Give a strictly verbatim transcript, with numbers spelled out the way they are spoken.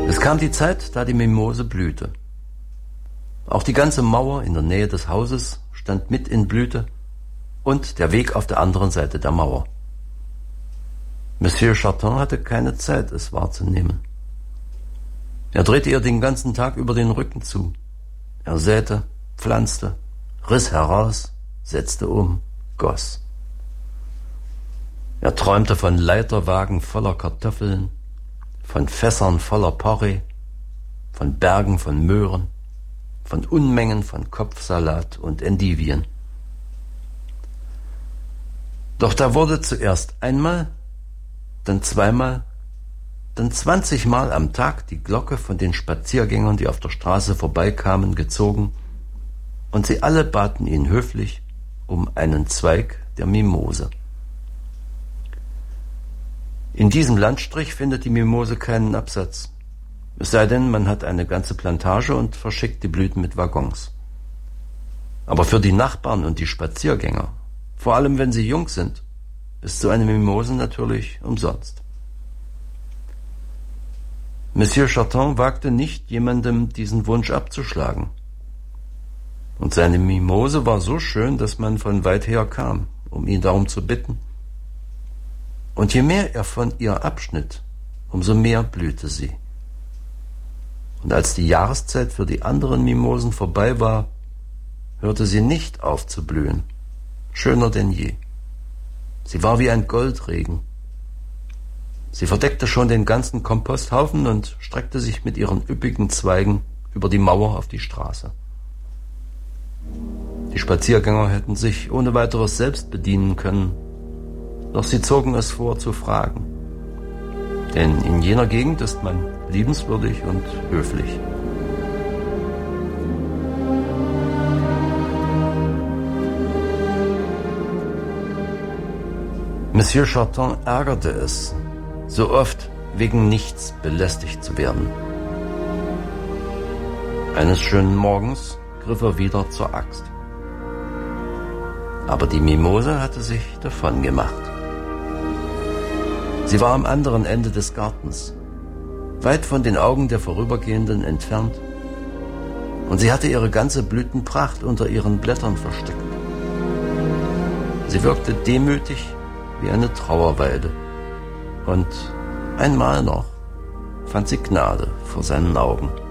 Es kam die Zeit, da die Mimose blühte. Auch die ganze Mauer in der Nähe des Hauses stand mit in Blüte und der Weg auf der anderen Seite der Mauer. Monsieur Charton hatte keine Zeit, es wahrzunehmen. Er drehte ihr den ganzen Tag über den Rücken zu. Er säte, pflanzte, riss heraus, setzte um, goss. Er träumte von Leiterwagen voller Kartoffeln, von Fässern voller Porree, von Bergen von Möhren, von Unmengen von Kopfsalat und Endivien. Doch da wurde zuerst einmal, dann zweimal, dann zwanzigmal am Tag die Glocke von den Spaziergängern, die auf der Straße vorbeikamen, gezogen, und sie alle baten ihn höflich um einen Zweig der Mimose. In diesem Landstrich findet die Mimose keinen Absatz. Es sei denn, man hat eine ganze Plantage und verschickt die Blüten mit Waggons. Aber für die Nachbarn und die Spaziergänger, vor allem wenn sie jung sind, ist so eine Mimose natürlich umsonst. Monsieur Charton wagte nicht, jemandem diesen Wunsch abzuschlagen. Und seine Mimose war so schön, dass man von weit her kam, um ihn darum zu bitten. Und je mehr er von ihr abschnitt, umso mehr blühte sie. Und als die Jahreszeit für die anderen Mimosen vorbei war, hörte sie nicht auf zu blühen, schöner denn je. Sie war wie ein Goldregen. Sie verdeckte schon den ganzen Komposthaufen und streckte sich mit ihren üppigen Zweigen über die Mauer auf die Straße. Die Spaziergänger hätten sich ohne weiteres selbst bedienen können, doch sie zogen es vor zu fragen. Denn in jener Gegend ist man liebenswürdig und höflich. Monsieur Charton ärgerte es, so oft wegen nichts belästigt zu werden. Eines schönen Morgens griff er wieder zur Axt. Aber die Mimose hatte sich davon gemacht. Sie war am anderen Ende des Gartens, weit von den Augen der Vorübergehenden entfernt, und sie hatte ihre ganze Blütenpracht unter ihren Blättern versteckt. Sie wirkte demütig wie eine Trauerweide, und einmal noch fand sie Gnade vor seinen Augen.